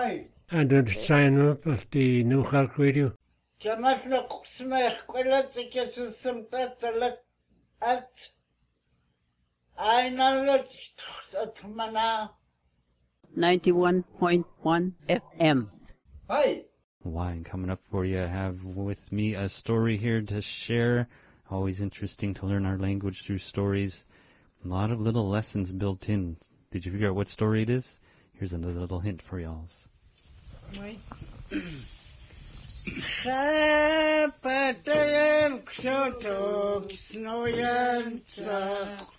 Hi. And to sign up at the New Clark Radio. Jamaflok smech kwelat ikesum tatalak at Ainalot Atmana 91.1 FM. Hi. Wine coming up for you. I have with me a story here to share. Always interesting to learn our language through stories. A lot of little lessons built in. Did you figure out what story it is? Here's another little hint for y'all. Zapatayan ksotok snoyanca